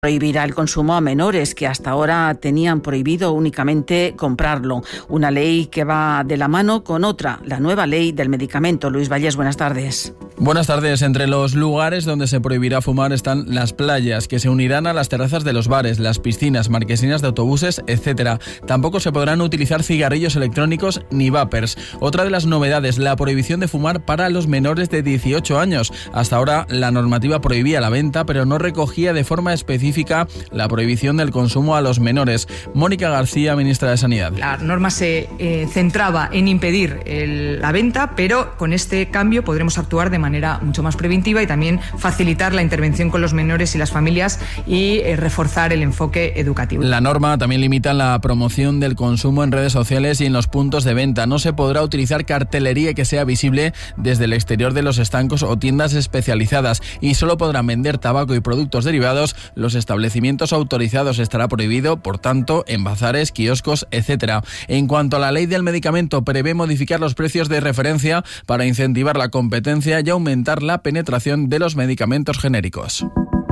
prohibirá el consumo a menores que hasta ahora tenían prohibido únicamente comprarlo. Una ley que va de la mano con otra, la nueva ley del medicamento. Luis Vallés, buenas tardes. Buenas tardes. Entre los lugares donde se prohibirá fumar están las playas, que se unirán a las terrazas de los bares, las piscinas, marquesinas de autobuses, etc. Tampoco se podrán utilizar cigarrillos electrónicos ni vapers. Otra de las novedades, la prohibición de fumar para los menores de 18 años. Hasta ahora la normativa prohibía la venta, pero no recogía de forma específica la prohibición del consumo a los menores. Mónica García, ministra de Sanidad. La norma se centraba en impedir la venta, pero con este cambio podremos actuar de manera mucho más preventiva y también facilitar la intervención con los menores y las familias y reforzar el enfoque educativo. La norma también limita la promoción del consumo en redes sociales y en los puntos de venta. No se podrá utilizar cartelería que sea visible desde el exterior de los estancos o tiendas especializadas y solo podrán vender tabaco y productos derivados los establecimientos autorizados. Estará prohibido, por tanto, en bazares, kioscos, etc. En cuanto a la ley del medicamento, prevé modificar los precios de referencia para incentivar la competencia y aumentar la penetración de los medicamentos genéricos.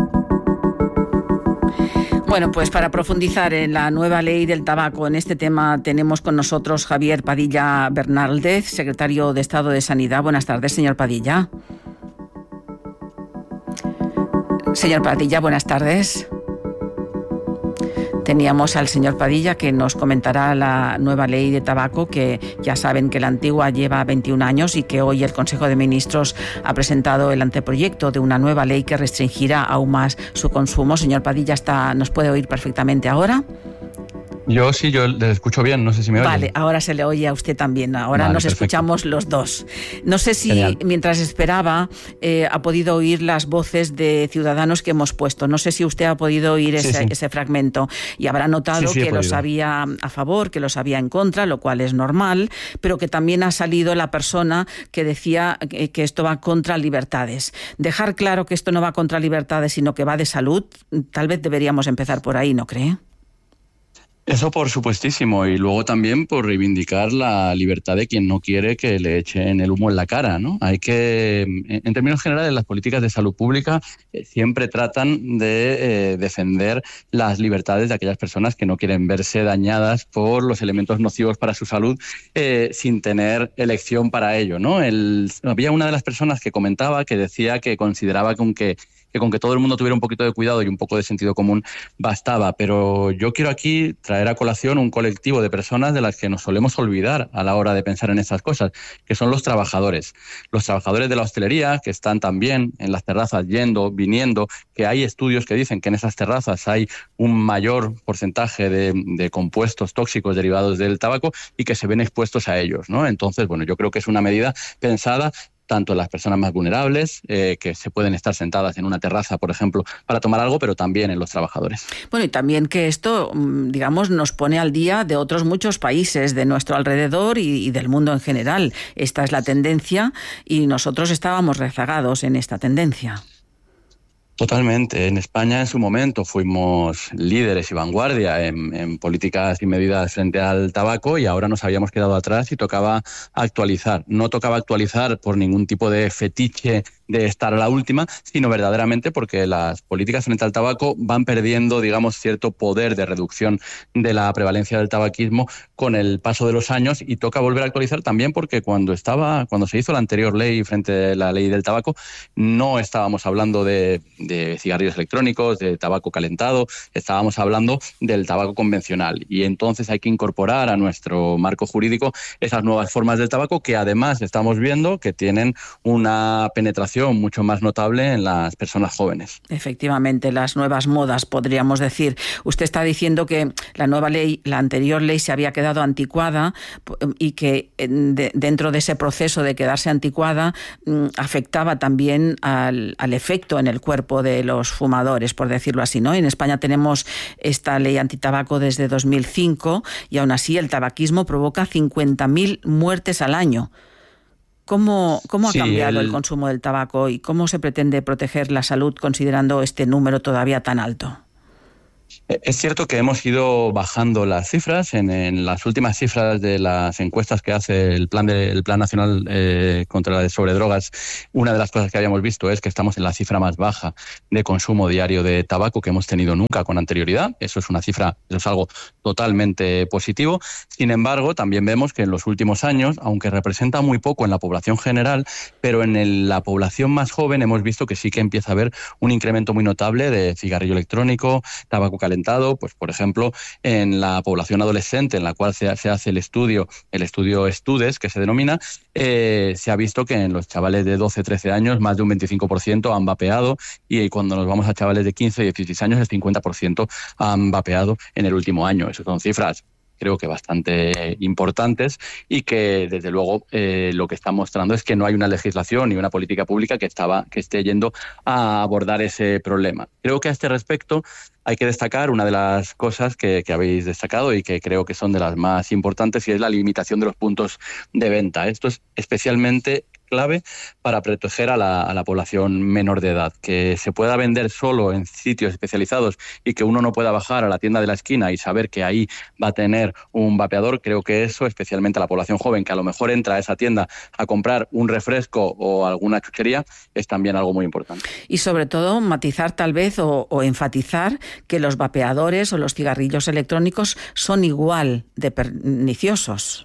Bueno, pues para profundizar en la nueva ley del tabaco, en este tema tenemos con nosotros Javier Padilla Bernaldez, secretario de Estado de Sanidad. Buenas tardes, señor Padilla. Señor Padilla, buenas tardes. Teníamos al señor Padilla que nos comentará la nueva ley de tabaco, que ya saben que la antigua lleva 21 años y que hoy el Consejo de Ministros ha presentado el anteproyecto de una nueva ley que restringirá aún más su consumo. Señor Padilla, ¿nos puede oír perfectamente ahora? Yo sí, yo le escucho bien, no sé si me oye. Vale, ahora se le oye a usted también, ahora vale, nos perfecto. Escuchamos los dos. No sé si Genial. Mientras esperaba ha podido oír las voces de ciudadanos que hemos puesto. No sé si usted ha podido oír ese fragmento y habrá notado que los había a favor, que los había en contra, lo cual es normal, pero que también ha salido la persona que decía que esto va contra libertades. Dejar claro que esto no va contra libertades, sino que va de salud, tal vez deberíamos empezar por ahí, ¿no cree? Eso por supuestísimo, y luego también por reivindicar la libertad de quien no quiere que le echen el humo en la cara, ¿no? Hay que, en términos generales, las políticas de salud pública siempre tratan de defender las libertades de aquellas personas que no quieren verse dañadas por los elementos nocivos para su salud sin tener elección para ello, ¿no? Había una de las personas que comentaba que decía que consideraba que con que todo el mundo tuviera un poquito de cuidado y un poco de sentido común bastaba. Pero yo quiero aquí traer a colación un colectivo de personas de las que nos solemos olvidar a la hora de pensar en estas cosas, que son los trabajadores. Los trabajadores de la hostelería, que están también en las terrazas yendo, viniendo, que hay estudios que dicen que en esas terrazas hay un mayor porcentaje de compuestos tóxicos derivados del tabaco y que se ven expuestos a ellos, ¿no? Entonces, bueno, yo creo que es una medida pensada tanto en las personas más vulnerables, que se pueden estar sentadas en una terraza, por ejemplo, para tomar algo, pero también en los trabajadores. Bueno, y también que esto, digamos, nos pone al día de otros muchos países de nuestro alrededor y del mundo en general. Esta es la tendencia y nosotros estábamos rezagados en esta tendencia. Totalmente. En España en su momento fuimos líderes y vanguardia en políticas y medidas frente al tabaco y ahora nos habíamos quedado atrás y tocaba actualizar. No tocaba actualizar por ningún tipo de fetiche de estar a la última, sino verdaderamente porque las políticas frente al tabaco van perdiendo, digamos, cierto poder de reducción de la prevalencia del tabaquismo con el paso de los años y toca volver a actualizar también porque cuando se hizo la anterior ley frente a la ley del tabaco no estábamos hablando de cigarrillos electrónicos, de tabaco calentado, estábamos hablando del tabaco convencional y entonces hay que incorporar a nuestro marco jurídico esas nuevas formas del tabaco que además estamos viendo que tienen una penetración mucho más notable en las personas jóvenes. Efectivamente, las nuevas modas, podríamos decir. Usted está diciendo que la nueva ley, la anterior ley se había quedado anticuada y que dentro de ese proceso de quedarse anticuada afectaba también al efecto en el cuerpo de los fumadores, por decirlo así, ¿no? En España tenemos esta ley antitabaco desde 2005 y aún así el tabaquismo provoca 50.000 muertes al año. ¿Cómo ha cambiado el consumo del tabaco y cómo se pretende proteger la salud considerando este número todavía tan alto? Es cierto que hemos ido bajando las cifras. En las últimas cifras de las encuestas que hace el Plan Nacional contra la Sobredrogas, una de las cosas que habíamos visto es que estamos en la cifra más baja de consumo diario de tabaco que hemos tenido nunca con anterioridad. Eso es algo totalmente positivo. Sin embargo, también vemos que en los últimos años, aunque representa muy poco en la población general, pero en la población más joven hemos visto que sí que empieza a haber un incremento muy notable de cigarrillo electrónico, tabaco calentado. Pues, por ejemplo, en la población adolescente, en la cual se hace el estudio Studes, que se denomina, se ha visto que en los chavales de 12-13 años más de un 25% han vapeado, y cuando nos vamos a chavales de 15-16 años el 50% han vapeado en el último año. Esas son cifras creo que bastante importantes y que, desde luego, lo que está mostrando es que no hay una legislación ni una política pública que esté yendo a abordar ese problema. Creo que a este respecto hay que destacar una de las cosas que habéis destacado y que creo que son de las más importantes, y es la limitación de los puntos de venta. Esto es especialmente clave para proteger a la población menor de edad. Que se pueda vender solo en sitios especializados y que uno no pueda bajar a la tienda de la esquina y saber que ahí va a tener un vapeador, creo que eso, especialmente a la población joven, que a lo mejor entra a esa tienda a comprar un refresco o alguna chuchería, es también algo muy importante. Y sobre todo matizar tal vez o enfatizar que los vapeadores o los cigarrillos electrónicos son igual de perniciosos.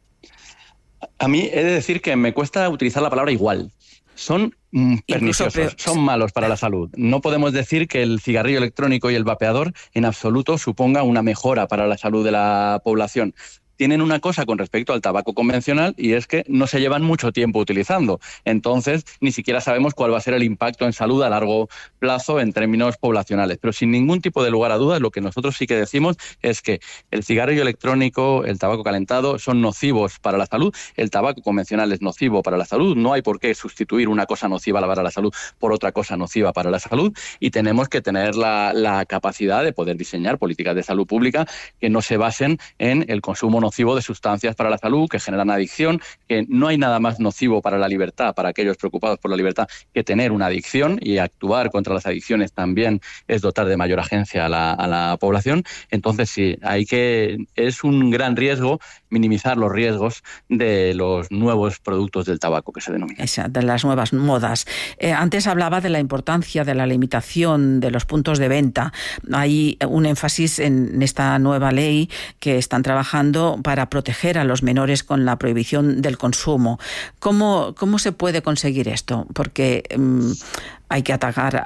A mí he de decir que me cuesta utilizar la palabra igual. Son perniciosos, son malos para la salud. No podemos decir que el cigarrillo electrónico y el vapeador en absoluto suponga una mejora para la salud de la población. Tienen una cosa con respecto al tabaco convencional, y es que no se llevan mucho tiempo utilizando. Entonces, ni siquiera sabemos cuál va a ser el impacto en salud a largo plazo en términos poblacionales. Pero sin ningún tipo de lugar a dudas, lo que nosotros sí que decimos es que el cigarrillo electrónico, el tabaco calentado, son nocivos para la salud. El tabaco convencional es nocivo para la salud. No hay por qué sustituir una cosa nociva para la salud por otra cosa nociva para la salud. Y tenemos que tener la capacidad de poder diseñar políticas de salud pública que no se basen en el consumo nocivo de sustancias para la salud que generan adicción, que no hay nada más nocivo para la libertad, para aquellos preocupados por la libertad, que tener una adicción, y actuar contra las adicciones también es dotar de mayor agencia a la población. Entonces sí, es un gran riesgo minimizar los riesgos de los nuevos productos del tabaco que se denominan. De las nuevas modas. Antes hablaba de la importancia de la limitación de los puntos de venta. Hay un énfasis en esta nueva ley que están trabajando para proteger a los menores con la prohibición del consumo. ¿Cómo se puede conseguir esto? Porque hay que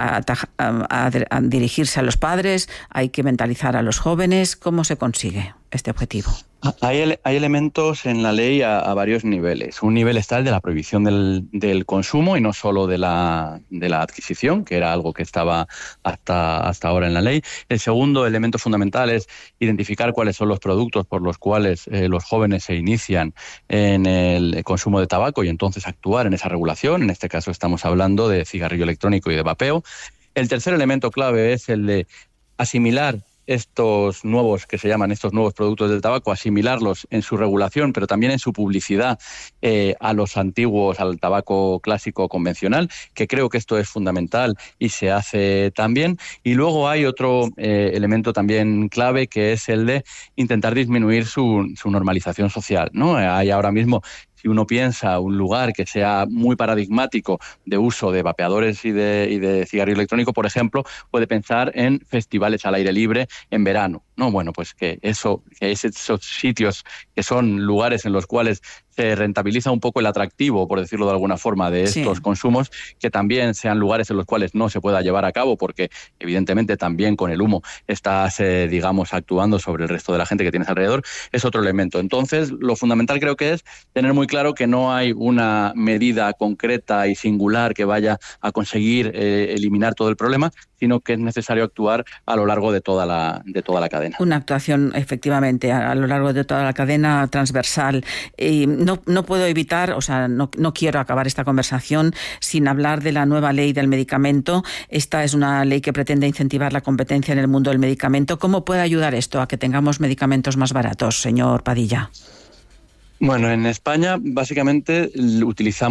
a dirigirse a los padres, hay que mentalizar a los jóvenes. ¿Cómo se consigue este objetivo? Hay elementos en la ley a varios niveles. Un nivel está el de la prohibición del consumo, y no solo de la adquisición, que era algo que estaba hasta ahora en la ley. El segundo elemento fundamental es identificar cuáles son los productos por los cuales los jóvenes se inician en el consumo de tabaco, y entonces actuar en esa regulación. En este caso estamos hablando de cigarrillo electrónico y de vapeo. El tercer elemento clave es el de asimilar estos nuevos productos del tabaco, asimilarlos en su regulación, pero también en su publicidad a los antiguos, al tabaco clásico convencional, que creo que esto es fundamental y se hace también. Y luego hay otro elemento también clave, que es el de intentar disminuir su normalización social, ¿no? Hay ahora mismo, si uno piensa un lugar que sea muy paradigmático de uso de vapeadores y de cigarrillo electrónico, por ejemplo, puede pensar en festivales al aire libre en verano, ¿no? Bueno, pues que esos sitios que son lugares en los cuales se rentabiliza un poco el atractivo, por decirlo de alguna forma, de estos consumos, que también sean lugares en los cuales no se pueda llevar a cabo, porque evidentemente también con el humo estás, actuando sobre el resto de la gente que tienes alrededor, es otro elemento. Entonces, lo fundamental creo que es tener muy claro que no hay una medida concreta y singular que vaya a conseguir eliminar todo el problema, sino que es necesario actuar a lo largo de toda la cadena. Una actuación, efectivamente, a lo largo de toda la cadena, transversal. Y no puedo evitar, no quiero acabar esta conversación sin hablar de la nueva ley del medicamento. Esta es una ley que pretende incentivar la competencia en el mundo del medicamento. ¿Cómo puede ayudar esto a que tengamos medicamentos más baratos, señor Padilla? Bueno, en España básicamente utilizamos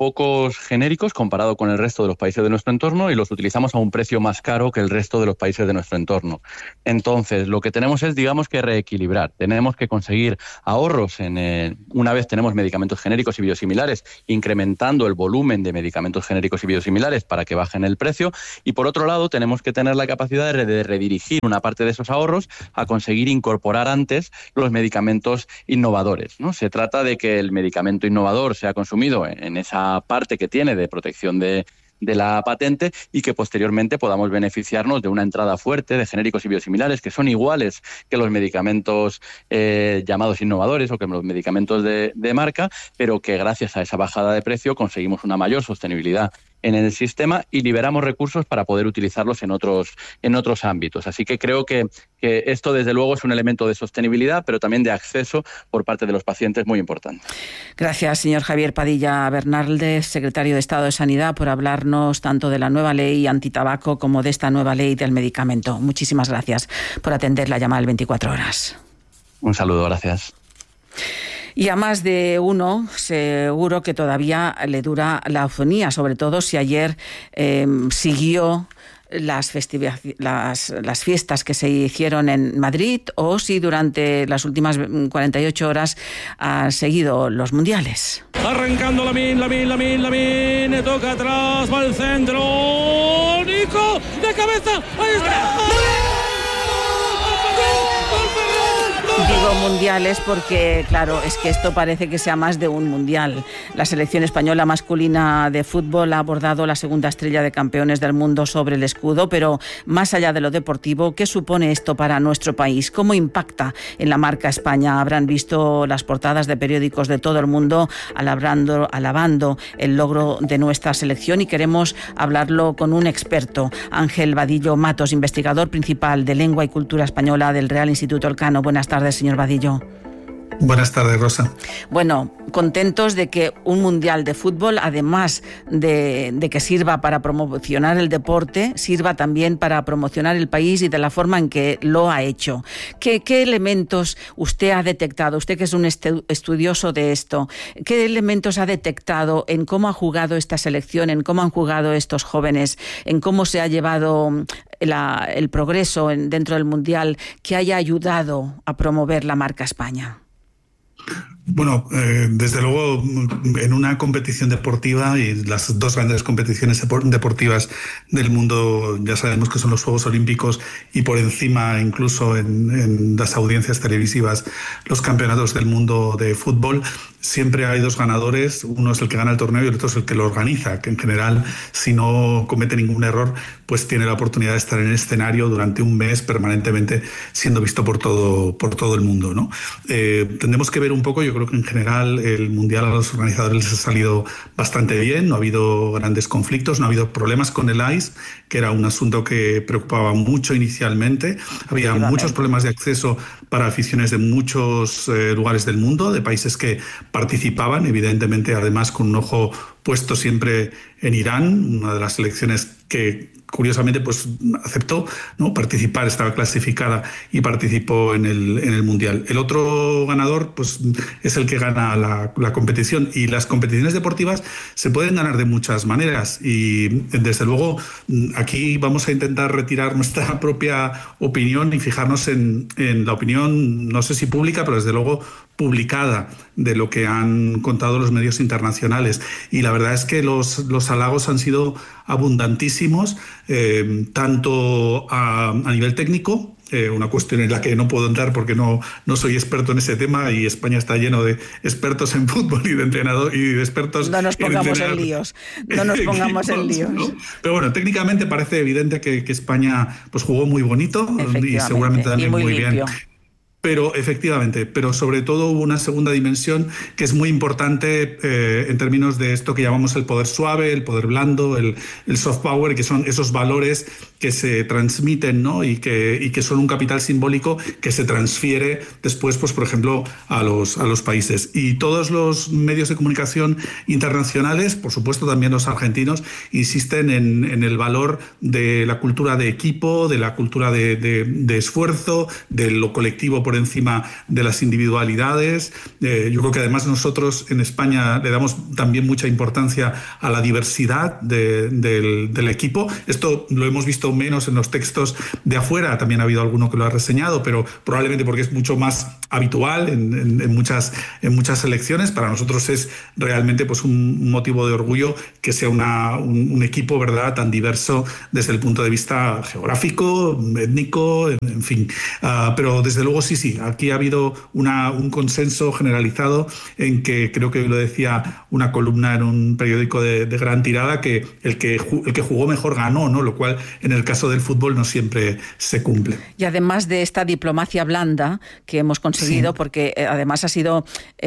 pocos genéricos comparado con el resto de los países de nuestro entorno y los utilizamos a un precio más caro que el resto de los países de nuestro entorno. Entonces, lo que tenemos es, digamos, que reequilibrar. Tenemos que conseguir ahorros una vez tenemos medicamentos genéricos y biosimilares, incrementando el volumen de medicamentos genéricos y biosimilares para que bajen el precio. Y por otro lado, tenemos que tener la capacidad de redirigir una parte de esos ahorros a conseguir incorporar antes los medicamentos innovadores, ¿no? Se trata de que el medicamento innovador sea consumido en esa parte que tiene de protección de la patente y que posteriormente podamos beneficiarnos de una entrada fuerte de genéricos y biosimilares que son iguales que los medicamentos llamados innovadores o que los medicamentos de marca, pero que gracias a esa bajada de precio conseguimos una mayor sostenibilidad en el sistema y liberamos recursos para poder utilizarlos en otros ámbitos. Así que creo que esto, desde luego, es un elemento de sostenibilidad, pero también de acceso por parte de los pacientes muy importante. Gracias, señor Javier Padilla Bernaldez, secretario de Estado de Sanidad, por hablarnos tanto de la nueva ley antitabaco como de esta nueva ley del medicamento. Muchísimas gracias por atender la llamada del 24 horas. Un saludo, gracias. Y a más de uno seguro que todavía le dura la afonía, sobre todo si ayer siguió las fiestas que se hicieron en Madrid o si durante las últimas 48 horas ha seguido los mundiales. Arrancando Lamine, toca atrás, va al centro, Nico, de cabeza, ahí está. Digo mundiales porque, claro, es que esto parece que sea más de un mundial. La selección española masculina de fútbol ha abordado la segunda estrella de campeones del mundo sobre el escudo, pero más allá de lo deportivo, ¿qué supone esto para nuestro país? ¿Cómo impacta en la marca España? Habrán visto las portadas de periódicos de todo el mundo alabando el logro de nuestra selección y queremos hablarlo con un experto, Ángel Vadillo Matos, investigador principal de Lengua y Cultura Española del Real Instituto Elcano. Buenas tardes, señor Vadillo. Buenas tardes, Rosa. Bueno, contentos de que un mundial de fútbol, además de que sirva para promocionar el deporte, sirva también para promocionar el país y de la forma en que lo ha hecho. ¿Qué elementos usted ha detectado? Usted que es un estudioso de esto, ¿qué elementos ha detectado en cómo ha jugado esta selección, en cómo han jugado estos jóvenes, en cómo se ha llevado el progreso dentro del mundial que haya ayudado a promover la marca España? Bueno, desde luego en una competición deportiva, y las dos grandes competiciones deportivas del mundo ya sabemos que son los Juegos Olímpicos y por encima incluso en las audiencias televisivas los campeonatos del mundo de fútbol, siempre hay dos ganadores, uno es el que gana el torneo y el otro es el que lo organiza, que en general si no comete ningún error pues tiene la oportunidad de estar en el escenario durante un mes permanentemente siendo visto por todo el mundo, ¿no? Tendremos que ver un poco, yo creo que en general el Mundial a los organizadores les ha salido bastante bien, no ha habido grandes conflictos, no ha habido problemas con el ICE, que era un asunto que preocupaba mucho inicialmente. Había muchos problemas de acceso para aficiones de muchos lugares del mundo, de países que participaban, evidentemente además con un ojo puesto siempre en Irán, una de las selecciones que curiosamente pues aceptó, ¿no?, participar, estaba clasificada y participó en el Mundial. El otro ganador pues es el que gana la competición, y las competiciones deportivas se pueden ganar de muchas maneras y desde luego aquí vamos a intentar retirar nuestra propia opinión y fijarnos en la opinión, no sé si pública, pero desde luego publicada, de lo que han contado los medios internacionales, y la verdad es que los halagos han sido abundantísimos, tanto a nivel técnico, una cuestión en la que no puedo entrar porque no soy experto en ese tema, y España está lleno de expertos en fútbol y de entrenador y de expertos. No nos pongamos en líos. No nos pongamos en líos. ¿No? Pero bueno, técnicamente parece evidente que España pues jugó muy bonito y seguramente también muy bien. Pero efectivamente, pero sobre todo hubo una segunda dimensión que es muy importante en términos de esto que llamamos el poder suave, el poder blando, el soft power, que son esos valores que se transmiten, ¿no?, y que son un capital simbólico que se transfiere después, pues por ejemplo, a los países. Y todos los medios de comunicación internacionales, por supuesto también los argentinos, insisten en el valor de la cultura de equipo, de la cultura de esfuerzo, de lo colectivo por por encima de las individualidades. Yo creo que además nosotros en España le damos también mucha importancia a la diversidad del equipo. Esto lo hemos visto menos en los textos de afuera, también ha habido alguno que lo ha reseñado, pero probablemente porque es mucho más habitual en muchas selecciones. Para nosotros es realmente pues un motivo de orgullo que sea un equipo, ¿verdad?, tan diverso desde el punto de vista geográfico, étnico, en fin. Pero desde luego sí, aquí ha habido un consenso generalizado en que, creo que lo decía una columna en un periódico de gran tirada, que el que jugó mejor ganó, ¿no? Lo cual en el caso del fútbol no siempre se cumple. Y además de esta diplomacia blanda que hemos conseguido, sí, porque además ha sido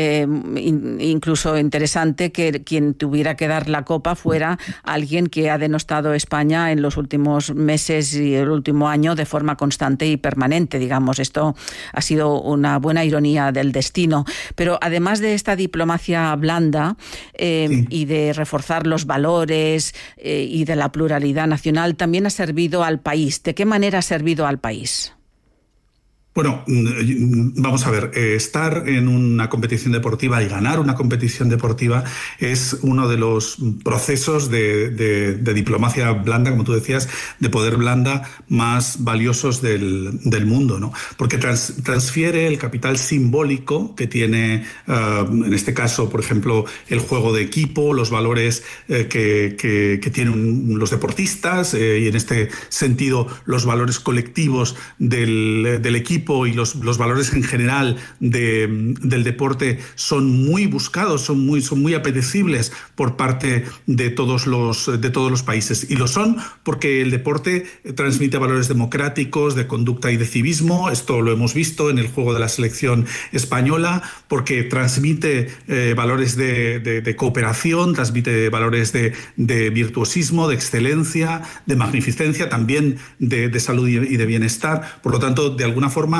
incluso interesante que quien tuviera que dar la copa fuera alguien que ha denostado España en los últimos meses y el último año de forma constante y permanente, digamos. Esto ha sido una buena ironía del destino. Pero además de esta diplomacia blanda sí, y de reforzar los valores y de la pluralidad nacional, también ha servido al país. ¿De qué manera ha servido al país? Bueno, vamos a ver, estar en una competición deportiva y ganar una competición deportiva es uno de los procesos de diplomacia blanda, como tú decías, de poder blanda más valiosos del mundo, ¿no? Porque transfiere el capital simbólico que tiene, en este caso, por ejemplo, el juego de equipo, los valores que tienen los deportistas y en este sentido los valores colectivos del equipo y los valores en general del deporte son muy buscados, son muy apetecibles por parte de todos los países. Y lo son porque el deporte transmite valores democráticos, de conducta y de civismo. Esto lo hemos visto en el juego de la selección española, porque transmite valores de cooperación, transmite valores de virtuosismo, de excelencia, de magnificencia, también de salud y de bienestar. Por lo tanto, de alguna forma,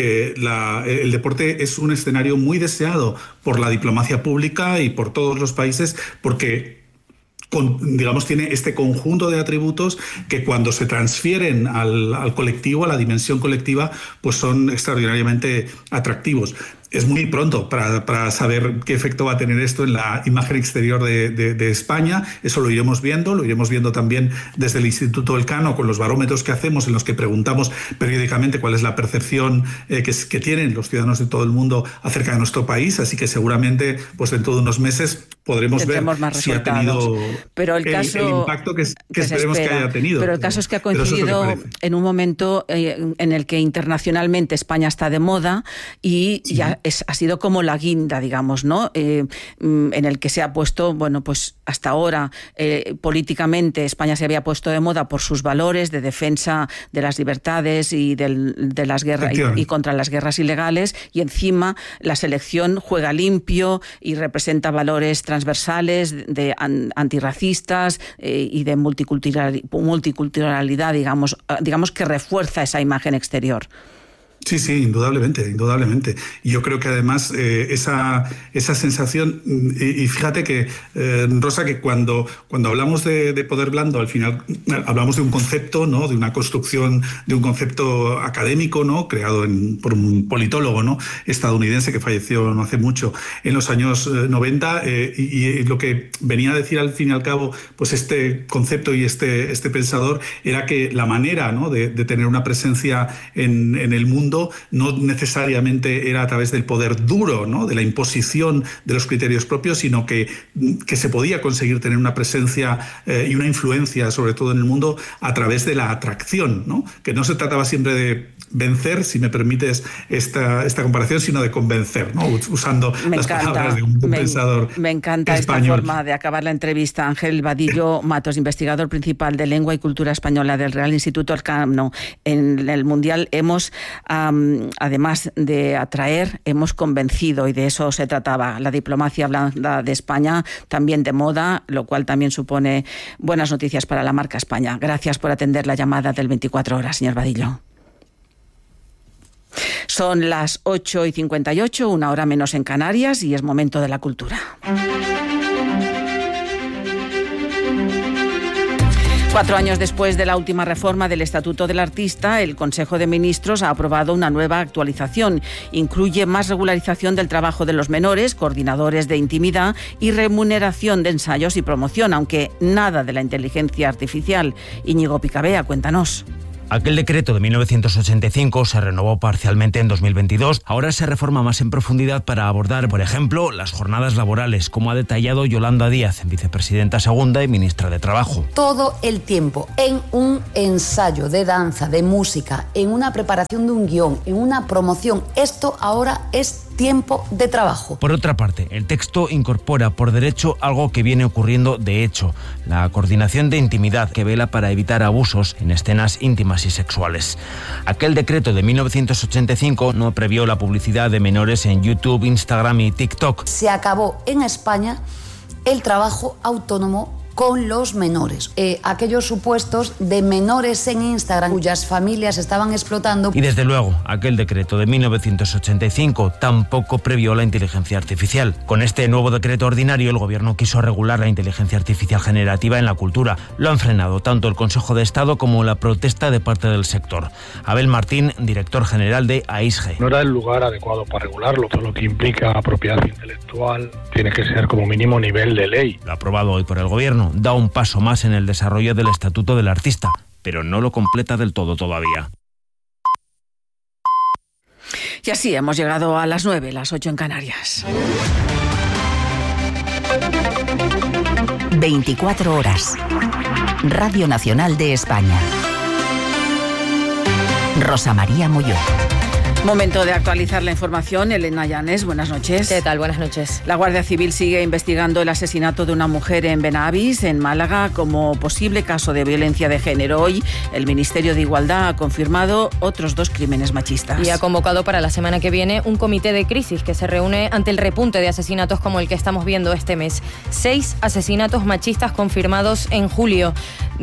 el deporte es un escenario muy deseado por la diplomacia pública y por todos los países, porque digamos, tiene este conjunto de atributos que cuando se transfieren al colectivo, a la dimensión colectiva, pues son extraordinariamente atractivos. Es muy pronto para saber qué efecto va a tener esto en la imagen exterior de España. Eso lo iremos viendo también desde el Instituto Elcano con los barómetros que hacemos, en los que preguntamos periódicamente cuál es la percepción que tienen los ciudadanos de todo el mundo acerca de nuestro país. Así que seguramente, pues dentro de unos meses podremos ver si ha tenido el impacto que esperemos que haya tenido. Pero el caso es que ha coincidido en un momento en el que internacionalmente España está de moda y sí, ya ha sido como la guinda, digamos, ¿no? En el que se ha puesto, bueno, pues hasta ahora políticamente España se había puesto de moda por sus valores de defensa de las libertades y de las guerras y contra las guerras ilegales, y encima la selección juega limpio y representa valores transversales de antirracistas y de multiculturalidad, digamos que refuerza esa imagen exterior. Sí, indudablemente. Y yo creo que además esa sensación, y fíjate que, Rosa, que cuando hablamos de poder blando, al final hablamos de un concepto, ¿no? De una construcción, de un concepto académico, ¿no? Creado por un politólogo, ¿no? Estadounidense que falleció no hace mucho, en los años 90, y lo que venía a decir al fin y al cabo, pues este concepto y este pensador, era que la manera, ¿no? de tener una presencia en el mundo no necesariamente era a través del poder duro, ¿no? De la imposición de los criterios propios, sino que se podía conseguir tener una presencia y una influencia, sobre todo en el mundo, a través de la atracción, ¿no? Que no se trataba siempre de vencer, si me permites esta comparación, sino de convencer, ¿no? Usando las palabras de un pensador Me encanta español. Esta forma de acabar la entrevista. Ángel Vadillo Matos, investigador principal de Lengua y Cultura Española del Real Instituto Elcano. En el Mundial hemos, además de atraer, hemos convencido, y de eso se trataba. La diplomacia blanda de España, también de moda, lo cual también supone buenas noticias para la marca España. Gracias por atender la llamada del 24 horas, señor Vadillo. Son las 8:58, una hora menos en Canarias, y es momento de la cultura. 4 años después de la última reforma del Estatuto del Artista, el Consejo de Ministros ha aprobado una nueva actualización. Incluye más regularización del trabajo de los menores, coordinadores de intimidad y remuneración de ensayos y promoción, aunque nada de la inteligencia artificial. Íñigo Picabea, cuéntanos. Aquel decreto de 1985 se renovó parcialmente en 2022. Ahora se reforma más en profundidad para abordar, por ejemplo, las jornadas laborales, como ha detallado Yolanda Díaz, vicepresidenta segunda y ministra de Trabajo. Todo el tiempo en un ensayo de danza, de música, en una preparación de un guión, en una promoción. Esto ahora es tiempo de trabajo. Por otra parte, el texto incorpora por derecho algo que viene ocurriendo de hecho, la coordinación de intimidad, que vela para evitar abusos en escenas íntimas y sexuales. Aquel decreto de 1985 no previó la publicidad de menores en YouTube, Instagram y TikTok. Se acabó en España el trabajo autónomo con los menores, aquellos supuestos de menores en Instagram cuyas familias estaban explotando. Y desde luego, aquel decreto de 1985 tampoco previó la inteligencia artificial. Con este nuevo decreto ordinario, el Gobierno quiso regular la inteligencia artificial generativa en la cultura. Lo han frenado tanto el Consejo de Estado como la protesta de parte del sector. Abel Martín, director general de AISGE. No era el lugar adecuado para regularlo. Todo lo que implica propiedad intelectual tiene que ser como mínimo nivel de ley. Lo aprobado hoy por el Gobierno da un paso más en el desarrollo del Estatuto del Artista, pero no lo completa del todo todavía. Y así hemos llegado a las 9, las 8 en Canarias. 24 horas. Radio Nacional de España. Rosa María Molló. Momento de actualizar la información. Elena Llanes, buenas noches. ¿Qué tal? Buenas noches. La Guardia Civil sigue investigando el asesinato de una mujer en Benavís, en Málaga, como posible caso de violencia de género. Hoy el Ministerio de Igualdad ha confirmado otros 2 crímenes machistas. Y ha convocado para la semana que viene un comité de crisis que se reúne ante el repunte de asesinatos como el que estamos viendo este mes. 6 asesinatos machistas confirmados en julio,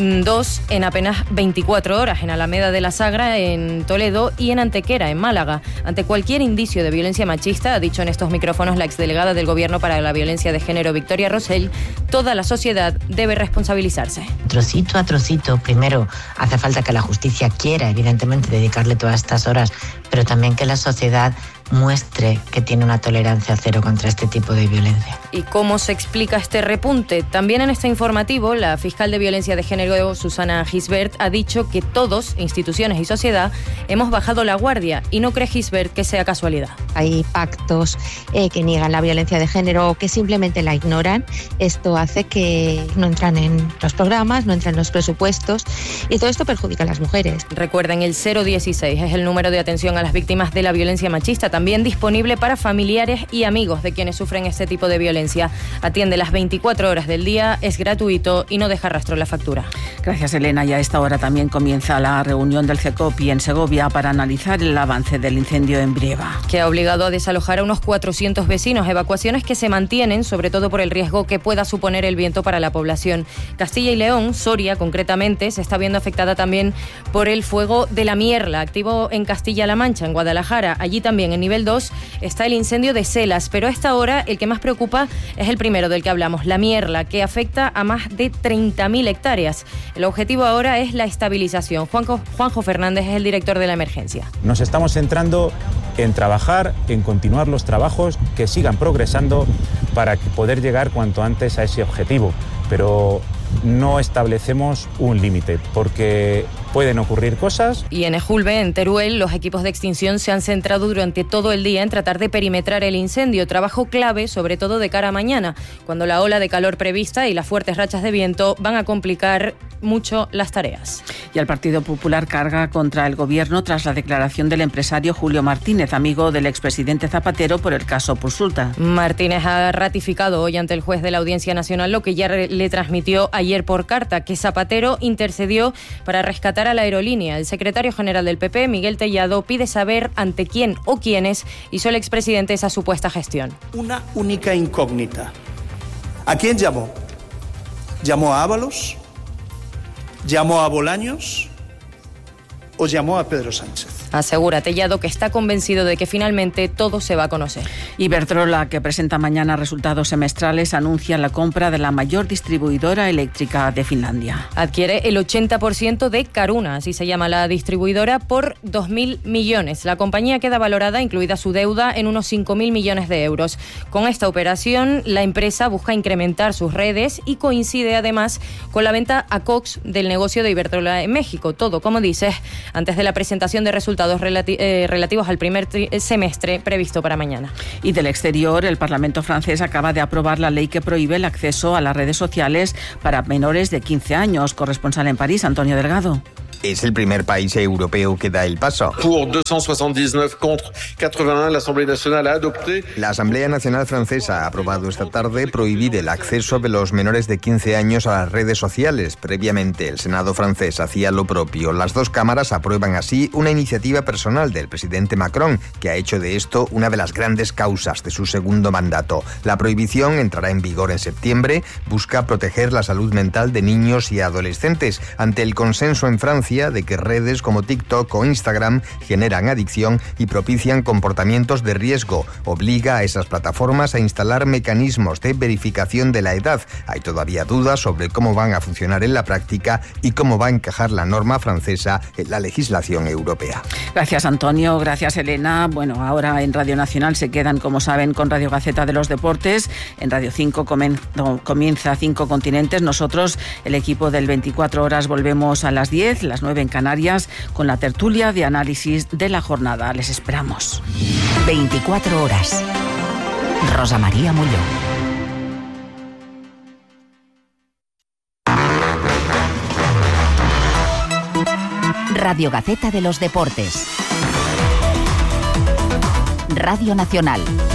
2 en apenas 24 horas, en Alameda de la Sagra, en Toledo, y en Antequera, en Málaga. Ante cualquier indicio de violencia machista, ha dicho en estos micrófonos la exdelegada del Gobierno para la Violencia de Género, Victoria Rosell, toda la sociedad debe responsabilizarse. Trocito a trocito. Primero, hace falta que la justicia quiera, evidentemente, dedicarle todas estas horas, pero también que la sociedad muestre que tiene una tolerancia cero contra este tipo de violencia. ¿Y cómo se explica este repunte? También en este informativo, la fiscal de Violencia de Género, Susana Gisbert, ha dicho que todos, instituciones y sociedad, hemos bajado la guardia, y no cree Gisbert que sea casualidad. Hay pactos que niegan la violencia de género o que simplemente la ignoran. Esto hace que no entran en los programas, no entran en los presupuestos, y todo esto perjudica a las mujeres. Recuerden, el 016 es el número de atención a las víctimas de la violencia machista, también disponible para familiares y amigos de quienes sufren este tipo de violencia. Atiende las 24 horas del día, es gratuito y no deja rastro en la factura. Gracias, Elena. Y a esta hora también comienza la reunión del CECOPI en Segovia para analizar el avance del incendio en Brieva, que ha obligado a desalojar a unos 400 vecinos, evacuaciones que se mantienen, sobre todo por el riesgo que pueda suponer el viento para la población. Castilla y León, Soria concretamente, se está viendo afectada también por el fuego de la Mierla, activo en Castilla-La Mancha, en Guadalajara. Allí también en nivel 2 está el incendio de Selas, pero a esta hora el que más preocupa es el primero del que hablamos, la Mierla, que afecta a más de 30.000 hectáreas. El objetivo ahora es la estabilización. Juanjo Fernández es el director de la emergencia. Nos estamos centrando en trabajar, en continuar los trabajos que sigan progresando para poder llegar cuanto antes a ese objetivo, pero no establecemos un límite porque pueden ocurrir cosas. Y en Ejulbe, en Teruel, los equipos de extinción se han centrado durante todo el día en tratar de perimetrar el incendio, trabajo clave sobre todo de cara a mañana, cuando la ola de calor prevista y las fuertes rachas de viento van a complicar mucho las tareas. Y el Partido Popular carga contra el Gobierno tras la declaración del empresario Julio Martínez, amigo del expresidente Zapatero, por el caso Pursulta. Martínez ha ratificado hoy ante el juez de la Audiencia Nacional lo que ya le transmitió ayer por carta, que Zapatero intercedió para rescatar a la aerolínea. El secretario general del PP, Miguel Tellado, pide saber ante quién o quiénes hizo el expresidente esa supuesta gestión. Una única incógnita. ¿A quién llamó? ¿Llamó a Ábalos? ¿Llamó a Bolaños? o llamó a Pedro Sánchez. Asegura Tellado que está convencido de que finalmente todo se va a conocer. Iberdrola, que presenta mañana resultados semestrales, anuncia la compra de la mayor distribuidora eléctrica de Finlandia. Adquiere el 80% de Caruna, así se llama la distribuidora, por 2.000 millones. La compañía queda valorada, incluida su deuda, en unos 5.000 millones de euros. Con esta operación, la empresa busca incrementar sus redes y coincide además con la venta a Cox del negocio de Iberdrola en México. Todo, como dices, antes de la presentación de resultados relativos al primer semestre previsto para mañana. Y del exterior, el Parlamento francés acaba de aprobar la ley que prohíbe el acceso a las redes sociales para menores de 15 años. Corresponsal en París, Antonio Delgado. Es el primer país europeo que da el paso. Por 279 contra 81, la Asamblea Nacional ha adopté. La Asamblea Nacional Francesa ha aprobado esta tarde prohibir el acceso de los menores de 15 años a las redes sociales. Previamente, el Senado francés hacía lo propio. Las dos cámaras aprueban así una iniciativa personal del presidente Macron, que ha hecho de esto una de las grandes causas de su segundo mandato. La prohibición entrará en vigor en septiembre. Busca proteger la salud mental de niños y adolescentes ante el consenso en Francia de que redes como TikTok o Instagram generan adicción y propician comportamientos de riesgo. Obliga a esas plataformas a instalar mecanismos de verificación de la edad. Hay todavía dudas sobre cómo van a funcionar en la práctica y cómo va a encajar la norma francesa en la legislación europea. Gracias, Antonio. Gracias, Elena. Bueno, ahora en Radio Nacional se quedan, como saben, con Radio Gaceta de los Deportes. En Radio 5 comienza 5 Continentes. Nosotros, el equipo del 24 Horas, volvemos a las 10, las 9 en Canarias, con la tertulia de análisis de la jornada. Les esperamos. 24 Horas. Rosa María Molló. Radio Gaceta de los Deportes. Radio Nacional.